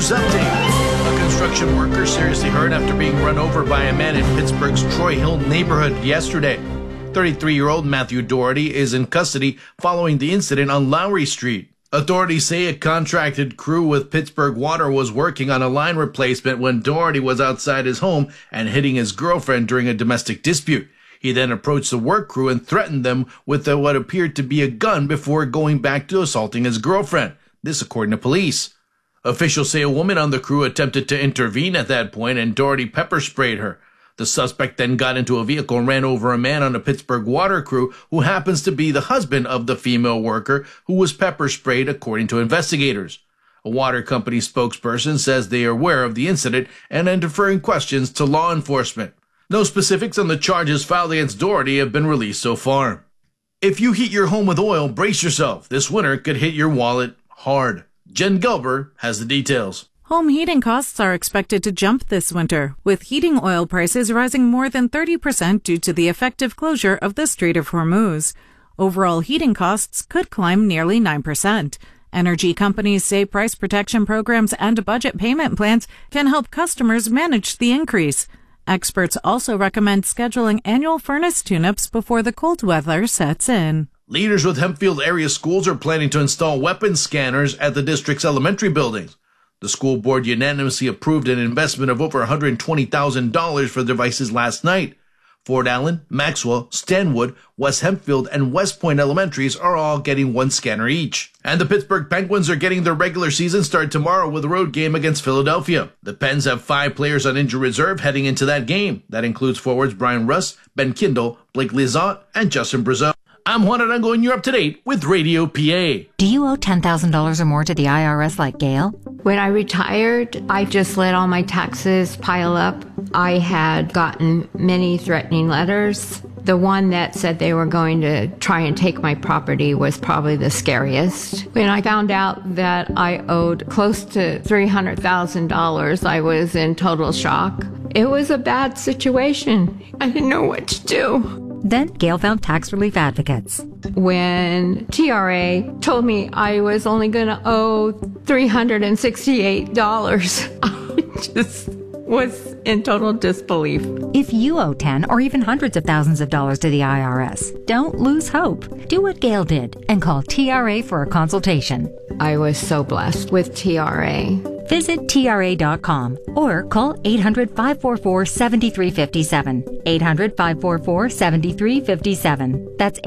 news update. A construction worker seriously hurt after being run over by a man in Pittsburgh's Troy Hill neighborhood yesterday. 33-year-old Matthew Doherty is in custody following the incident on Lowry Street. Authorities say a contracted crew with Pittsburgh Water was working on a line replacement when Doherty was outside his home and hitting his girlfriend during a domestic dispute. He then approached the work crew and threatened them with what appeared to be a gun before going back to assaulting his girlfriend. This according to police. Officials say a woman on the crew attempted to intervene at that point and Doherty pepper sprayed her. The suspect then got into a vehicle and ran over a man on the Pittsburgh Water crew who happens to be the husband of the female worker who was pepper sprayed, according to investigators. A water company spokesperson says they are aware of the incident and are deferring questions to law enforcement. No specifics on the charges filed against Doherty have been released so far. If you heat your home with oil, brace yourself. This winter could hit your wallet hard. Jen Gelber has the details. Home heating costs are expected to jump this winter, with heating oil prices rising more than 30% due to the effective closure of the Strait of Hormuz. Overall heating costs could climb nearly 9%. Energy companies say price protection programs and budget payment plans can help customers manage the increase. Experts also recommend scheduling annual furnace tune-ups before the cold weather sets in. Leaders with Hempfield area schools are planning to install weapons scanners at the district's elementary buildings. The school board unanimously approved an investment of over $120,000 for the devices last night. Fort Allen, Maxwell, Stanwood, West Hempfield, and West Point Elementaries are all getting one scanner each. And the Pittsburgh Penguins are getting their regular season start tomorrow with a road game against Philadelphia. The Pens have 5 players on injured reserve heading into that game. That includes forwards Brian Russ, Ben Kindle, Blake Lizotte, and Justin Brazeau. I'm Juan Arango, and you're up to date with Radio PA. Do you owe $10,000 or more to the IRS like Gail? When I retired, I just let all my taxes pile up. I had gotten many threatening letters. The one that said they were going to try and take my property was probably the scariest. When I found out that I owed close to $300,000, I was in total shock. It was a bad situation. I didn't know what to do. Then Gail found tax relief advocates. When TRA told me I was only going to owe $368, I just was in total disbelief. If you owe 10 or even hundreds of thousands of dollars to the IRS, don't lose hope. Do what Gail did and call TRA for a consultation. I was so blessed with TRA. Visit TRA.com or call 800-544-7357. 800-544-7357. That's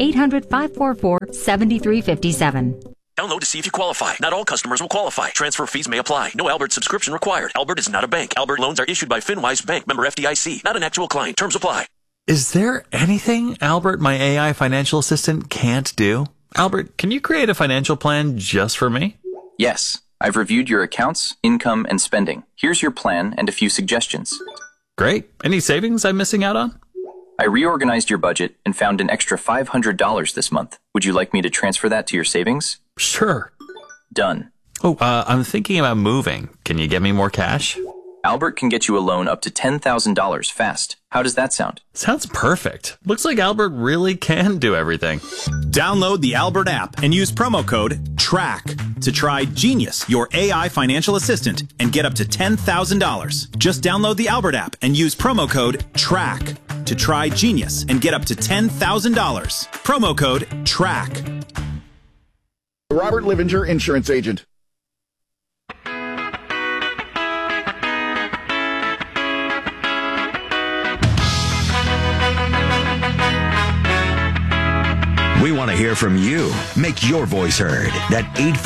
800-544-7357. Download to see if you qualify. Not all customers will qualify. Transfer fees may apply. No Albert subscription required. Albert is not a bank. Albert loans are issued by FinWise Bank, member FDIC. Not an actual client. Terms apply. Is there anything Albert, my AI financial assistant, can't do? Albert, can you create a financial plan just for me? Yes. I've reviewed your accounts, income, and spending. Here's your plan and a few suggestions. Great. Any savings I'm missing out on? I reorganized your budget and found an extra $500 this month. Would you like me to transfer that to your savings? Sure. Done. Oh, I'm thinking about moving. Can you get me more cash? Albert can get you a loan up to $10,000 fast. How does that sound? Sounds perfect. Looks like Albert really can do everything. Download the Albert app and use promo code TRACK to try Genius, your AI financial assistant, and get up to $10,000. Just download the Albert app and use promo code TRACK to try Genius and get up to $10,000. Promo code TRACK. Robert Livinger, insurance agent. We want to hear from you. Make your voice heard at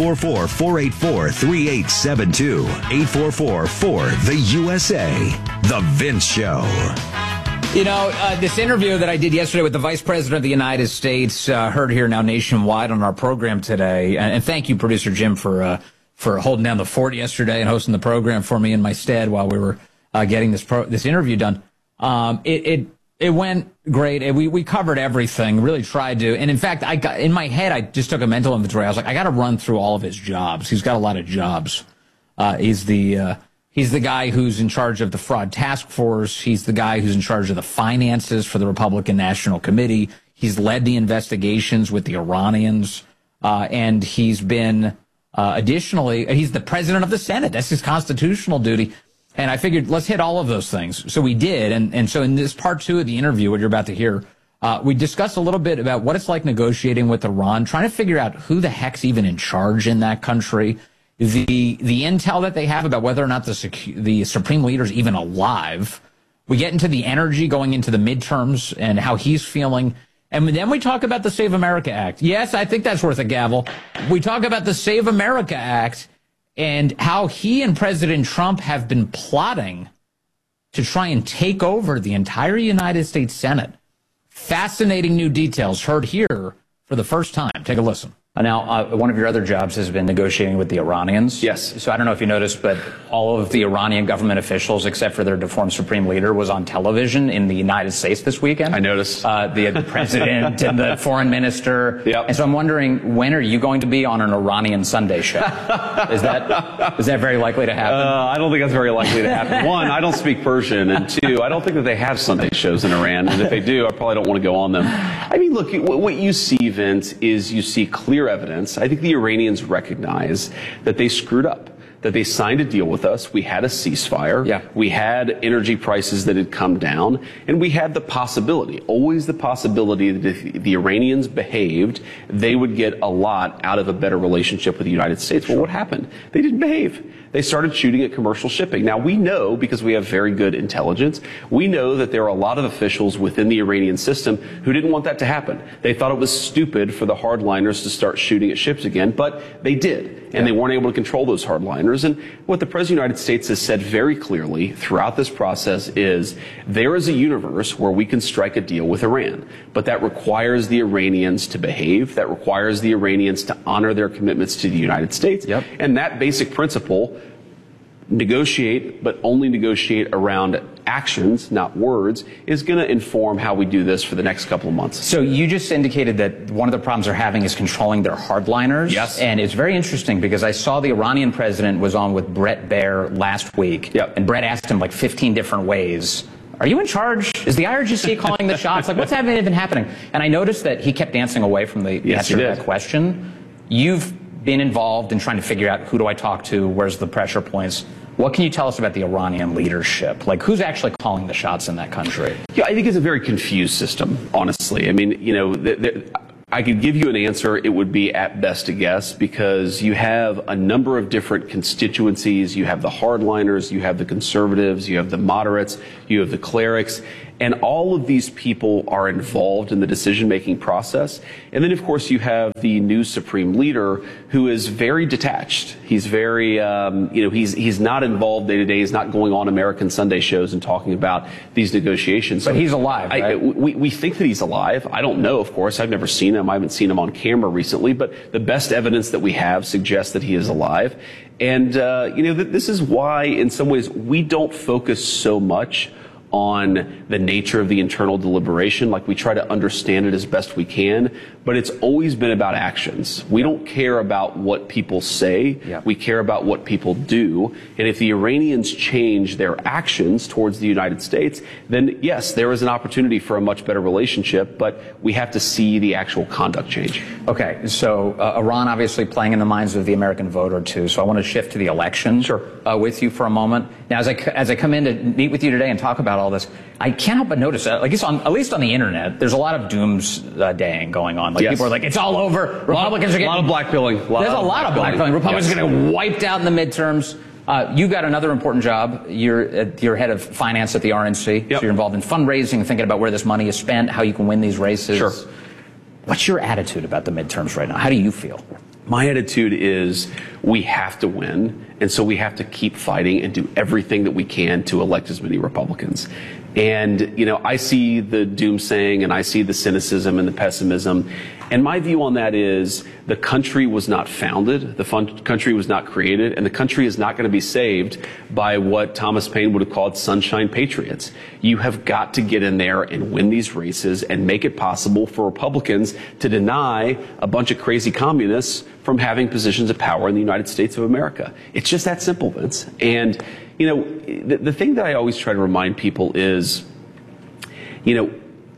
844-484-3872. 844-4-THE-USA. The Vince Show. You know, this interview that I did yesterday with the Vice President of the United States, heard here now nationwide on our program today. And thank you, Producer Jim, for holding down the fort yesterday and hosting the program for me in my stead while we were getting this interview done. It went great. We covered everything, really tried to. And in fact, in my head, I just took a mental inventory. I was like, I got to run through all of his jobs. He's got a lot of jobs. He's the guy who's in charge of the fraud task force. He's the guy who's in charge of the finances for the Republican National Committee. He's led the investigations with the Iranians. And he's been Additionally, he's the president of the Senate. That's his constitutional duty. And I figured, let's hit all of those things. So we did. And so in this part 2 of the interview, what you're about to hear, we discussed a little bit about what it's like negotiating with Iran, trying to figure out who the heck's even in charge in that country, the intel that they have about whether or not the supreme leader is even alive. We get into the energy going into the midterms and how he's feeling. And then we talk about the Save America Act. Yes, I think that's worth a gavel. We talk about the Save America Act and how he and President Trump have been plotting to try and take over the entire United States Senate. Fascinating new details heard here for the first time. Take a listen. Now, one of your other jobs has been negotiating with the Iranians. Yes. So I don't know if you noticed, but all of the Iranian government officials, except for their deformed supreme leader, was on television in the United States this weekend. I noticed. The president and the foreign minister. Yep. And so I'm wondering, when are you going to be on an Iranian Sunday show? Is that very likely to happen? I don't think that's very likely to happen. One, I don't speak Persian, and two, I don't think that they have Sunday shows in Iran. And if they do, I probably don't want to go on them. I mean, look, what you see, Vince, is you see clear evidence. I think the Iranians recognize that they screwed up, that they signed a deal with us. We had a ceasefire. Yeah. We had energy prices that had come down, and we had the possibility, always the possibility that if the Iranians behaved, they would get a lot out of a better relationship with the United States. Well, what happened? They didn't behave. They started shooting at commercial shipping. Now, we know, because we have very good intelligence, we know that there are a lot of officials within the Iranian system who didn't want that to happen. They thought it was stupid for the hardliners to start shooting at ships again, but they did. And they weren't able to control those hardliners. And what the President of the United States has said very clearly throughout this process is there is a universe where we can strike a deal with Iran. But that requires the Iranians to behave. That requires the Iranians to honor their commitments to the United States. Yep. And that basic principle, negotiate, but only negotiate around actions, not words, is going to inform how we do this for the next couple of months. So you just indicated that one of the problems they're having is controlling their hardliners. Yes. And it's very interesting because I saw the Iranian president was on with Bret Baier last week. Yep. And Bret asked him like 15 different ways, are you in charge? Is the IRGC calling the shots? Like, what's been happening? And I noticed that he kept dancing away from the answer to that question. You've been involved in trying to figure out who do I talk to, where's the pressure points. What can you tell us about the Iranian leadership? Like, who's actually calling the shots in that country? Yeah, I think it's a very confused system, honestly. I mean, you know, I could give you an answer. It would be at best a guess because you have a number of different constituencies. You have the hardliners, you have the conservatives, you have the moderates, you have the clerics. And all of these people are involved in the decision-making process. And then, of course, you have the new supreme leader who is very detached. He's very, he's not involved day to day. He's not going on American Sunday shows and talking about these negotiations. But he's alive, right? We think that he's alive. I don't know, of course. I've never seen him. I haven't seen him on camera recently. But the best evidence that we have suggests that he is alive. And, this is why, in some ways, we don't focus so much on the nature of the internal deliberation. Like, we try to understand it as best we can, but it's always been about actions. We don't care about what people say. We care about what people do. And if the Iranians change their actions towards the United States, then yes, there is an opportunity for a much better relationship, but we have to see the actual conduct change. Okay, so Iran obviously playing in the minds of the American voter too. So I want to shift to the election with you for a moment. Now, as I come in to meet with you today and talk about all this, I can't help but notice that, like, at least on the internet, there's a lot of doomsdaying going on. Like, people are like, it's all over. Republicans are getting... A lot of blackpilling. There's a lot of blackpilling. Republicans are going to wiped out in the midterms. You've got another important job. You're head of finance at the RNC. So you're involved in fundraising, thinking about where this money is spent, how you can win these races. Sure. What's your attitude about the midterms right now? How do you feel? My attitude is we have to win, and so we have to keep fighting and do everything that we can to elect as many Republicans. And, I see the doomsaying and I see the cynicism and the pessimism. And my view on that is the country was not founded, the country was not created, and the country is not going to be saved by what Thomas Paine would have called sunshine patriots. You have got to get in there and win these races and make it possible for Republicans to deny a bunch of crazy communists from having positions of power in the United States of America. It's just that simple, Vince. And, the thing that I always try to remind people is,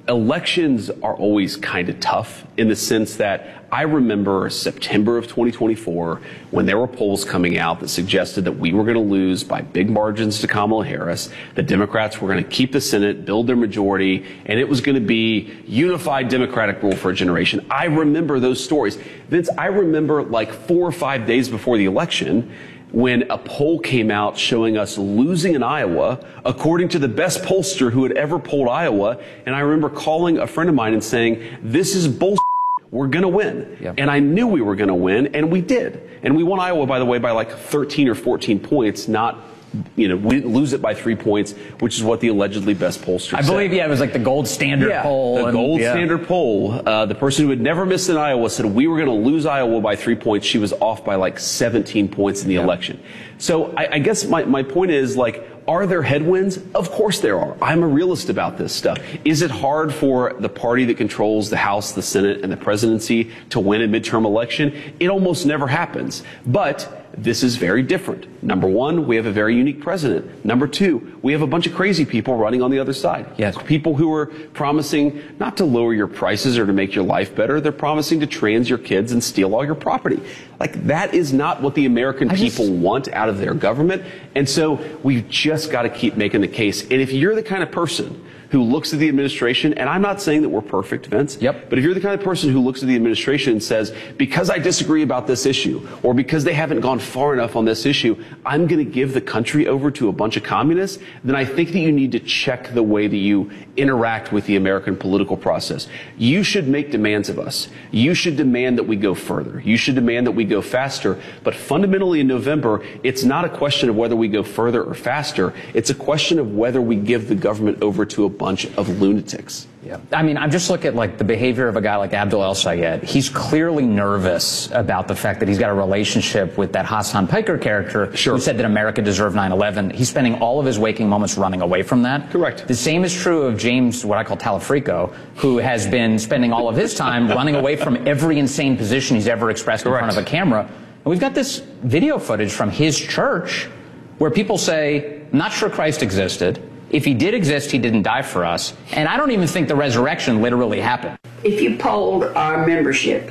elections are always kind of tough in the sense that I remember September of 2024 when there were polls coming out that suggested that we were going to lose by big margins to Kamala Harris. The Democrats were going to keep the Senate, build their majority, and it was going to be unified Democratic rule for a generation. I remember those stories. Vince, I remember like 4 or 5 days before the election when a poll came out showing us losing in Iowa, according to the best pollster who had ever polled Iowa. And I remember calling a friend of mine and saying, this is bullshit. We're going to win. Yep. And I knew we were going to win, and we did. And we won Iowa, by the way, by like 13 or 14 points, not, we didn't lose it by 3 points, which is what the allegedly best pollster said. I believe, it was like the gold standard poll. The gold standard poll. The person who had never missed in Iowa said we were going to lose Iowa by 3 points. She was off by like 17 points in the election. So I guess my point is, like, are there headwinds? Of course there are. I'm a realist about this stuff. Is it hard for the party that controls the House, the Senate, and the presidency to win a midterm election? It almost never happens. But this is very different. Number one, we have a very unique president. Number two, we have a bunch of crazy people running on the other side. Yes. People who are promising not to lower your prices or to make your life better. They're promising to trans your kids and steal all your property. Like, that is not what the American people want out of their government. And so we've just got to keep making the case. And if you're the kind of person who looks at the administration, and I'm not saying that we're perfect, Vince, but if you're the kind of person who looks at the administration and says, because I disagree about this issue, or because they haven't gone far enough on this issue, I'm going to give the country over to a bunch of communists, then I think that you need to check the way that you interact with the American political process. You should make demands of us. You should demand that we go further. You should demand that we go faster. But fundamentally in November, it's not a question of whether we go further or faster. It's a question of whether we give the government over to a bunch of lunatics. Yeah. I mean, I'm just looking at like the behavior of a guy like Abdul El-Sayed. He's clearly nervous about the fact that he's got a relationship with that Hassan Piker character who said that America deserved 9/11. He's spending all of his waking moments running away from that. Correct. The same is true of James, what I call Talafrico, who has been spending all of his time running away from every insane position he's ever expressed in front of a camera. And we've got this video footage from his church where people say, I'm not sure Christ existed. If he did exist, he didn't die for us. And I don't even think the resurrection literally happened. If you polled our membership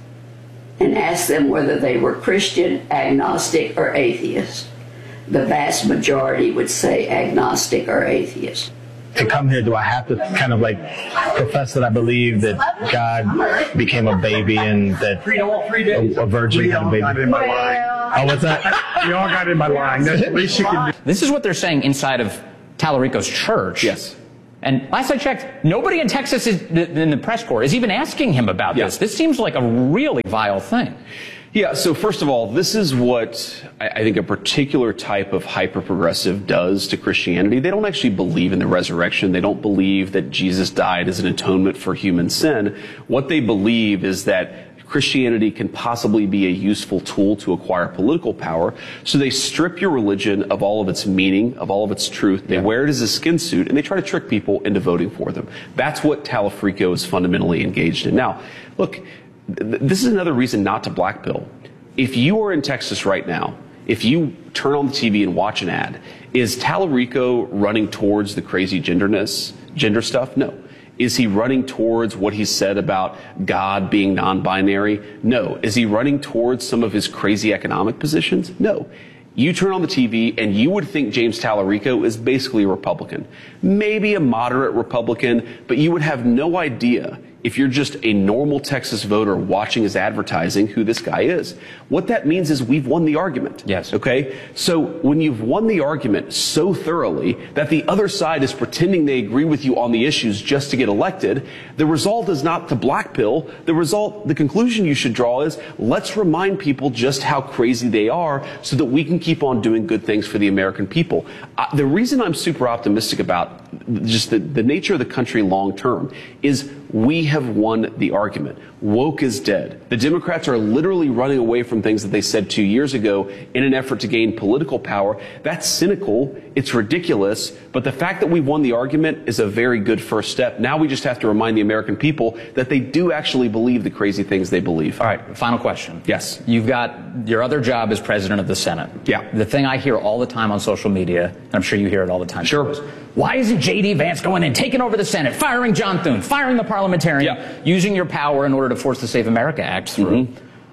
and asked them whether they were Christian, agnostic, or atheist, the vast majority would say agnostic or atheist. To come here, do I have to kind of like profess that I believe that God became a baby and that a virgin had a baby? Oh, what's that? We all got in my line. That's the least you can do. This is what they're saying inside of Talarico's church. Yes. And last I checked, nobody in Texas in the press corps is even asking him about this. This seems like a really vile thing. Yeah, so first of all, this is what I think a particular type of hyper-progressive does to Christianity. They don't actually believe in the resurrection. They don't believe that Jesus died as an atonement for human sin. What they believe is that Christianity can possibly be a useful tool to acquire political power. So they strip your religion of all of its meaning, of all of its truth. They wear it as a skin suit, and they try to trick people into voting for them. That's what Talafrico is fundamentally engaged in. Now, look, this is another reason not to blackpill. If you are in Texas right now, if you turn on the TV and watch an ad, is Talarico running towards the crazy gender stuff? No. Is he running towards what he said about God being non-binary? No. Is he running towards some of his crazy economic positions? No. You turn on the TV and you would think James Talarico is basically a Republican. Maybe a moderate Republican, but you would have no idea, if you're just a normal Texas voter watching his advertising, who this guy is. What that means is we've won the argument. Yes. Okay? So when you've won the argument so thoroughly that the other side is pretending they agree with you on the issues just to get elected, the result is not to blackpill. The conclusion you should draw is, let's remind people just how crazy they are so that we can keep on doing good things for the American people. The reason I'm super optimistic about just the nature of the country long term is we have won the argument. Woke is dead. The Democrats are literally running away from things that they said 2 years ago in an effort to gain political power. That's cynical. It's ridiculous. But the fact that we won the argument is a very good first step. Now we just have to remind the American people that they do actually believe the crazy things they believe. All right, final question. Yes. You've got your other job as president of the Senate. Yeah. The thing I hear all the time on social media, and I'm sure you hear it all the time. Sure. Is, why isn't J.D. Vance going and taking over the Senate, firing John Thune, firing the parliamentarian, using your power in order to force the Save America Act through?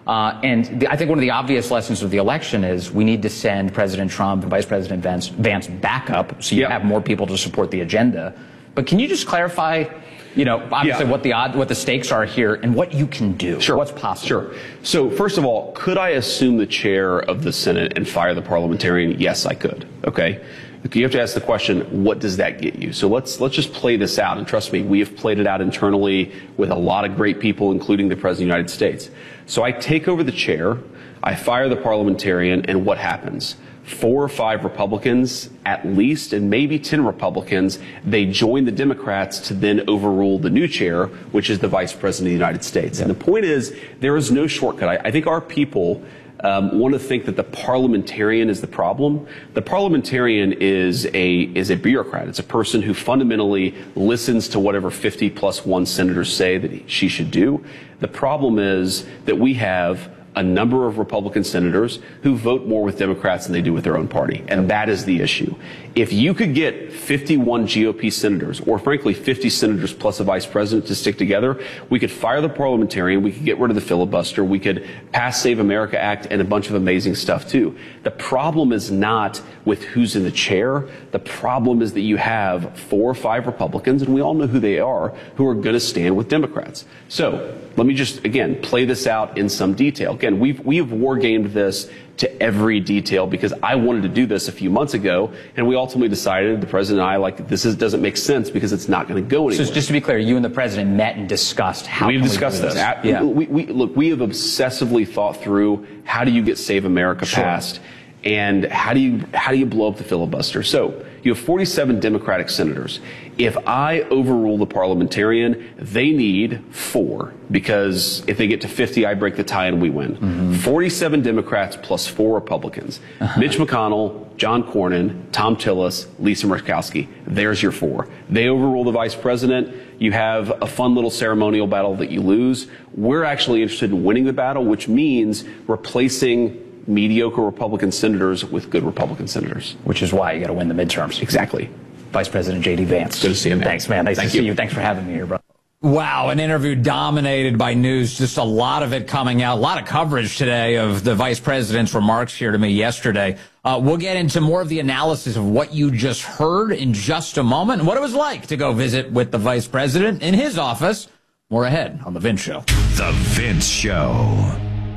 And I think one of the obvious lessons of the election is we need to send President Trump and Vice President Vance back up so you have more people to support the agenda. But can you just clarify, obviously what the stakes are here and what you can do? Sure. What's possible? Sure. So first of all, could I assume the chair of the Senate and fire the parliamentarian? Yes, I could. Okay. You have to ask the question, what does that get you? So let's just play this out. And trust me, we have played it out internally with a lot of great people, including the President of the United States. So I take over the chair, I fire the parliamentarian, and what happens? 4 or 5 Republicans, at least, and maybe 10 Republicans, they join the Democrats to then overrule the new chair, which is the Vice President of the United States. And the point is, there is no shortcut. I think our people want to think that the parliamentarian is the problem. The parliamentarian is a bureaucrat. It's a person who fundamentally listens to whatever 50+1 senators say that she should do. The problem is that we have a number of Republican senators who vote more with Democrats than they do with their own party. And that is the issue. If you could get 51 GOP senators, or frankly 50 senators plus a vice president to stick together, we could fire the parliamentarian, we could get rid of the filibuster, we could pass Save America Act and a bunch of amazing stuff too. The problem is not with who's in the chair. The problem is that you have 4 or 5 Republicans, and we all know who they are, who are going to stand with Democrats. So let me just, again, play this out in some detail. Again, we have war gamed this to every detail because I wanted to do this a few months ago, and we ultimately decided, the president and I, this doesn't make sense because it's not going to go anywhere. So just to be clear, you and the president met and discussed how we've discussed this. Yeah. We have obsessively thought through how do you get Save America passed, and how do you blow up the filibuster. So you have 47 Democratic senators. If I overrule the parliamentarian, they need 4, because if they get to 50, I break the tie and we win. 47 Democrats plus 4 Republicans. Mitch McConnell, John Cornyn, Tom Tillis, Lisa Murkowski. There's your 4. They overrule the vice president. You have a fun little ceremonial battle that you lose. We're actually interested in winning the battle, which means replacing mediocre Republican senators with good Republican senators. Which is why you got to win the midterms. Exactly. Vice President J.D. Vance. Good to see you, man. Thanks, man. Nice to see you. Thanks for having me here, bro. Wow, an interview dominated by news, just a lot of it coming out, a lot of coverage today of the vice president's remarks here to me yesterday. We'll get into more of the analysis of what you just heard in just a moment and what it was like to go visit with the vice president in his office. More ahead on The Vince Show. The Vince Show.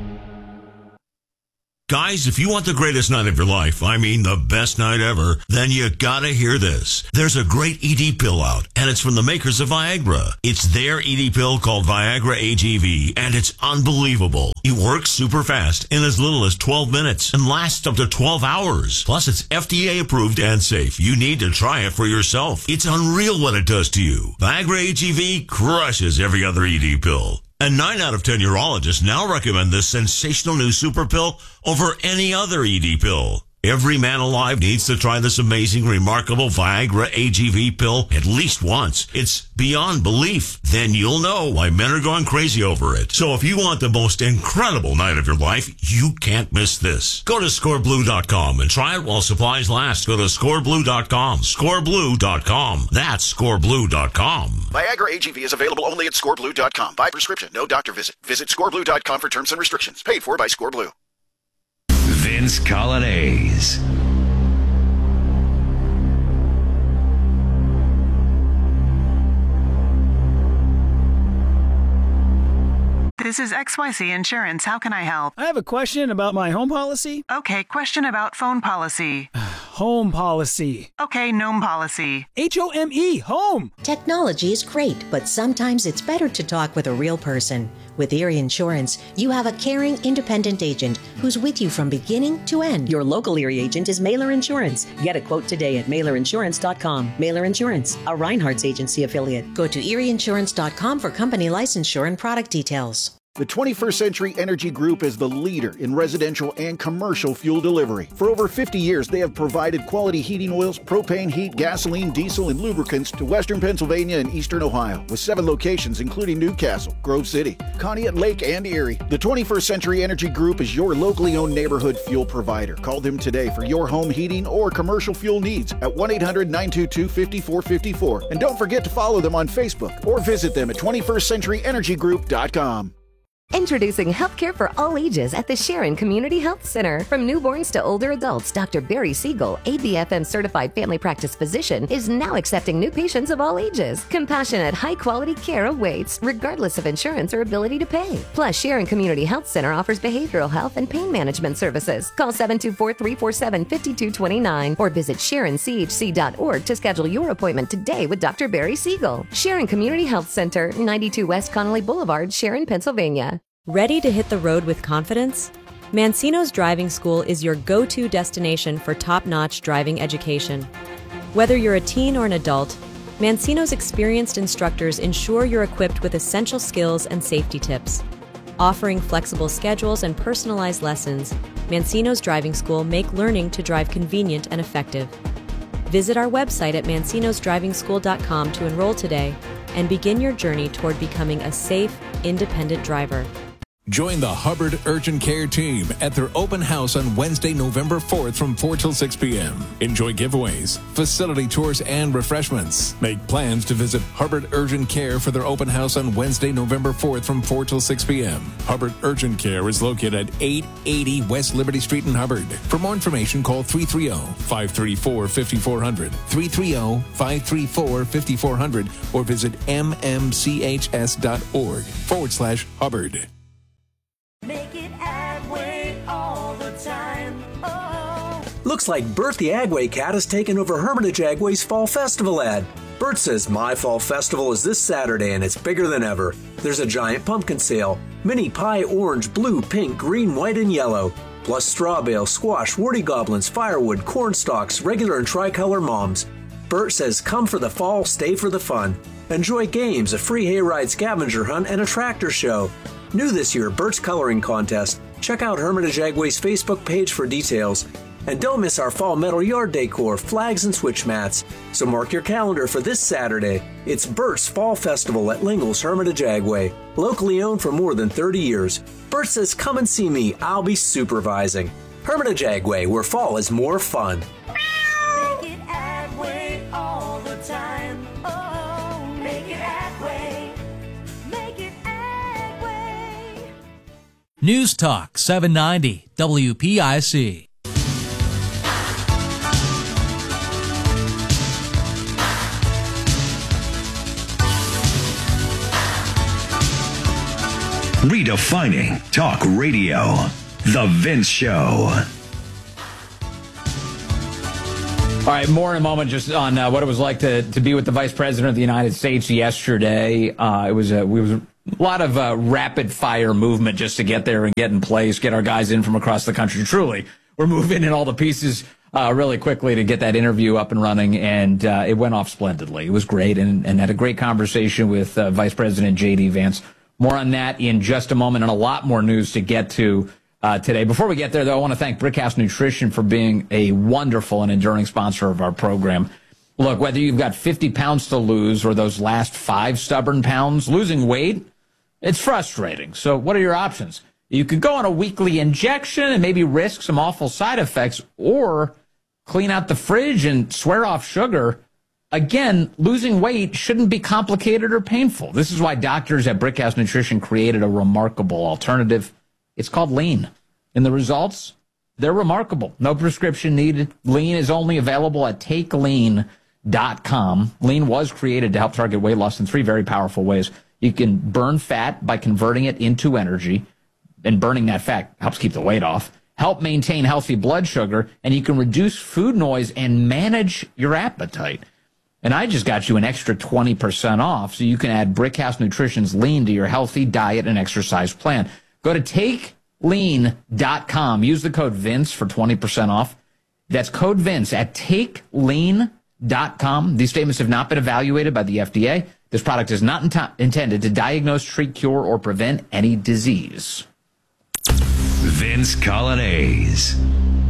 Guys, if you want the greatest night of your life, I mean the best night ever, then you gotta hear this. There's a great ED pill out, and it's from the makers of Viagra. It's their ED pill called Viagra AGV, and it's unbelievable. It works super fast in as little as 12 minutes and lasts up to 12 hours. Plus, it's FDA approved and safe. You need to try it for yourself. It's unreal what it does to you. Viagra AGV crushes every other ED pill. And 9 out of 10 urologists now recommend this sensational new super pill over any other ED pill. Every man alive needs to try this amazing, remarkable Viagra AGV pill at least once. It's beyond belief. Then you'll know why men are going crazy over it. So if you want the most incredible night of your life, you can't miss this. Go to scoreblue.com and try it while supplies last. Go to scoreblue.com. Scoreblue.com. That's scoreblue.com. Viagra AGV is available only at scoreblue.com. By prescription, no doctor visit. Visit scoreblue.com for terms and restrictions. Paid for by Scoreblue. Vince Colonnese. This is XYZ Insurance. How can I help? I have a question about my home policy. Okay, question about phone policy. Home policy. Okay, gnome policy. HOME, home. Technology is great, but sometimes it's better to talk with a real person. With Erie Insurance, you have a caring, independent agent who's with you from beginning to end. Your local Erie agent is Mailer Insurance. Get a quote today at mailerinsurance.com. Mailer Insurance, a Reinhardt's agency affiliate. Go to erieinsurance.com for company licensure and product details. The 21st Century Energy Group is the leader in residential and commercial fuel delivery. For over 50 years, they have provided quality heating oils, propane, heat, gasoline, diesel, and lubricants to Western Pennsylvania and Eastern Ohio, with 7 locations including Newcastle, Grove City, Conneaut Lake, and Erie. The 21st Century Energy Group is your locally owned neighborhood fuel provider. Call them today for your home heating or commercial fuel needs at 1-800-922-5454. And don't forget to follow them on Facebook or visit them at 21stcenturyenergygroup.com. Introducing healthcare for all ages at the Sharon Community Health Center. From newborns to older adults, Dr. Barry Siegel, ABFM certified family practice physician, is now accepting new patients of all ages. Compassionate, high-quality care awaits, regardless of insurance or ability to pay. Plus, Sharon Community Health Center offers behavioral health and pain management services. Call 724-347-5229 or visit SharonCHC.org to schedule your appointment today with Dr. Barry Siegel. Sharon Community Health Center, 92 West Connolly Boulevard, Sharon, Pennsylvania. Ready to hit the road with confidence? Mancino's Driving School is your go-to destination for top-notch driving education. Whether you're a teen or an adult, Mancino's experienced instructors ensure you're equipped with essential skills and safety tips. Offering flexible schedules and personalized lessons, Mancino's Driving School make learning to drive convenient and effective. Visit our website at mancinosdrivingschool.com to enroll today and begin your journey toward becoming a safe, independent driver. Join the Hubbard Urgent Care team at their open house on Wednesday, November 4th from 4 till 6 p.m. Enjoy giveaways, facility tours, and refreshments. Make plans to visit Hubbard Urgent Care for their open house on Wednesday, November 4th from 4 till 6 p.m. Hubbard Urgent Care is located at 880 West Liberty Street in Hubbard. For more information, call 330-534-5400, 330-534-5400, or visit mmchs.org/Hubbard. Make it Agway all the time. Oh. Looks like Bert the Agway cat has taken over Hermitage Agway's Fall Festival ad. Bert says my Fall Festival is this Saturday and it's bigger than ever. There's a giant pumpkin sale, mini pie orange, blue, pink, green, white, and yellow, plus straw bale, squash, warty goblins, firewood, corn stalks, regular and tricolor moms. Bert says come for the fall, stay for the fun. Enjoy games, a free hayride scavenger hunt, and a tractor show. New this year, Bert's Coloring Contest. Check out Hermitage Agway's Facebook page for details. And don't miss our fall metal yard decor, flags, and switch mats. So mark your calendar for this Saturday. It's Bert's Fall Festival at Lingle's Hermitage Agway. Locally owned for more than 30 years. Bert says come and see me, I'll be supervising. Hermitage Agway, where fall is more fun. Make it Agway all the time. Oh, make it Agway. Make it Agway. News Talk 790 WPIC. Redefining talk radio. The Vince Show. All right, more in a moment just on what it was like to be with the Vice President of the United States yesterday. It was a lot of rapid fire movement just to get there and get in place, get our guys in from across the country. Truly, we're moving in all the pieces really quickly to get that interview up and running, and it went off splendidly. It was great, and had a great conversation with Vice President J.D. Vance. More on that in just a moment, and a lot more news to get to today. Before we get there, though, I want to thank Brickhouse Nutrition for being a wonderful and enduring sponsor of our program. Look, whether you've got 50 pounds to lose or those last 5 stubborn pounds, losing weight, it's frustrating. So what are your options? You could go on a weekly injection and maybe risk some awful side effects, or clean out the fridge and swear off sugar. Again, losing weight shouldn't be complicated or painful. This is why doctors at Brickhouse Nutrition created a remarkable alternative. It's called Lean. And the results, they're remarkable. No prescription needed. Lean is only available at TakeLean.com. Lean was created to help target weight loss in 3 very powerful ways. You can burn fat by converting it into energy, and burning that fat helps keep the weight off. Help maintain healthy blood sugar, and you can reduce food noise and manage your appetite. And I just got you an extra 20% off so you can add Brickhouse Nutrition's Lean to your healthy diet and exercise plan. Go to TakeLean.com. Use the code Vince for 20% off. That's code Vince at TakeLean.com. These statements have not been evaluated by the FDA. This product is not intended to diagnose, treat, cure, or prevent any disease. Vince Coglianese.